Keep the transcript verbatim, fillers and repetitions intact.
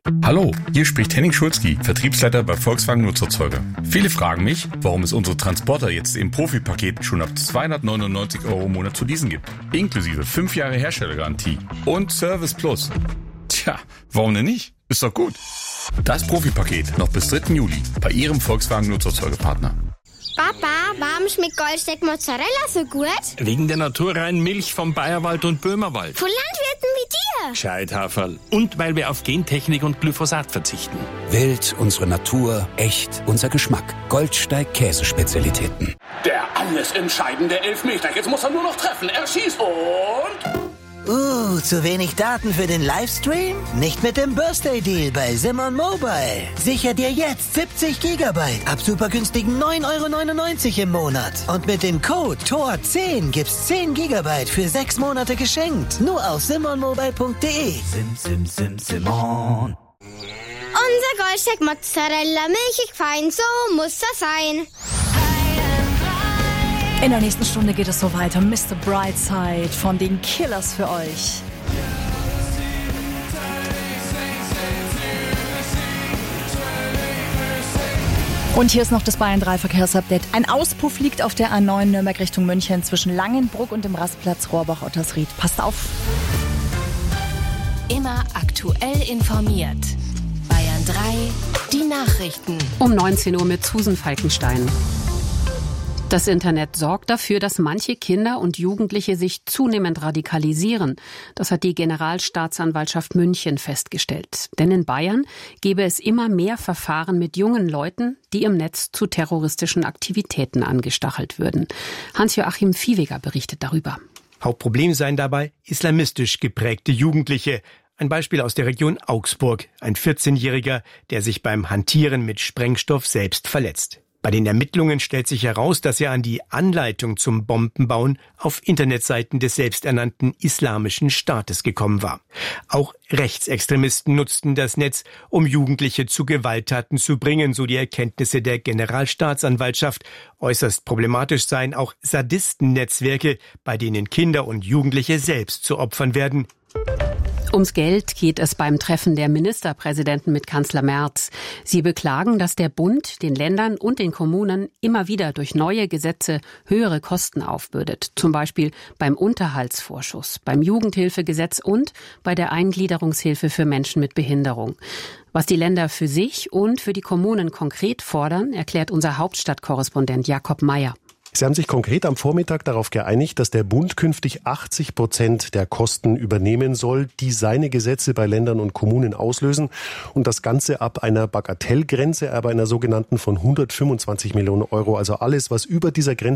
Hallo, hier spricht Henning Schulzki, Vertriebsleiter bei Volkswagen Nutzerzeuger. Viele fragen mich, warum es unsere Transporter jetzt im Profipaket schon ab zweihundertneunundneunzig Euro im Monat zu leasen gibt. Inklusive fünf Jahre Herstellergarantie und Service Plus. Tja, warum denn nicht? Ist doch gut. Das Profipaket noch bis dritten Juli bei Ihrem Volkswagen Nutzerzeugerpartner. Papa, warum schmeckt Goldsteak Mozzarella so gut? Wegen der naturreinen Milch vom Bayerwald und Böhmerwald. Von Landwirten wie dir. Scheithaferl. Und weil wir auf Gentechnik und Glyphosat verzichten. Wild, unsere Natur, echt, unser Geschmack. Goldsteig Käsespezialitäten. Der alles entscheidende Elfmeter. Jetzt muss er nur noch treffen. Er schießt und... Uh, zu wenig Daten für den Livestream? Nicht mit dem Birthday Deal bei Simon Mobile. Sicher dir jetzt siebzig Gigabyte ab super günstigen neun Euro neunundneunzig im Monat. Und mit dem Code T O R zehn gibt's zehn Gigabyte für sechs Monate geschenkt. Nur auf simon mobile punkt de. Sim, sim, sim, Simon. Unser Goldsteak Mozzarella, milchig fein, so muss das sein. In der nächsten Stunde geht es so weiter. Mister Brightside von den Killers für euch. Und hier ist noch das Bayern drei Verkehrsupdate. Ein Auspuff liegt auf der A neun Nürnberg Richtung München zwischen Langenbruck und dem Rastplatz Rohrbach-Ottersried. Passt auf. Immer aktuell informiert. Bayern drei, die Nachrichten. Um neunzehn Uhr mit Susan Falkenstein. Das Internet sorgt dafür, dass manche Kinder und Jugendliche sich zunehmend radikalisieren. Das hat die Generalstaatsanwaltschaft München festgestellt. Denn in Bayern gäbe es immer mehr Verfahren mit jungen Leuten, die im Netz zu terroristischen Aktivitäten angestachelt würden. Hans-Joachim Viehweger berichtet darüber. Hauptproblem seien dabei islamistisch geprägte Jugendliche. Ein Beispiel aus der Region Augsburg. Ein vierzehnjähriger, der sich beim Hantieren mit Sprengstoff selbst verletzt. Bei den Ermittlungen stellt sich heraus, dass er an die Anleitung zum Bombenbauen auf Internetseiten des selbsternannten Islamischen Staates gekommen war. Auch Rechtsextremisten nutzten das Netz, um Jugendliche zu Gewalttaten zu bringen, so die Erkenntnisse der Generalstaatsanwaltschaft. Äußerst problematisch seien auch Sadistennetzwerke, bei denen Kinder und Jugendliche selbst zu Opfern werden. Ums Geld geht es beim Treffen der Ministerpräsidenten mit Kanzler Merz. Sie beklagen, dass der Bund den Ländern und den Kommunen immer wieder durch neue Gesetze höhere Kosten aufbürdet. Zum Beispiel beim Unterhaltsvorschuss, beim Jugendhilfegesetz und bei der Eingliederungshilfe für Menschen mit Behinderung. Was die Länder für sich und für die Kommunen konkret fordern, erklärt unser Hauptstadtkorrespondent Jakob Mayer. Sie haben sich konkret am Vormittag darauf geeinigt, dass der Bund künftig achtzig Prozent der Kosten übernehmen soll, die seine Gesetze bei Ländern und Kommunen auslösen. Und das Ganze ab einer Bagatellgrenze, aber einer sogenannten von hundertfünfundzwanzig Millionen Euro. Also alles, was über dieser Grenze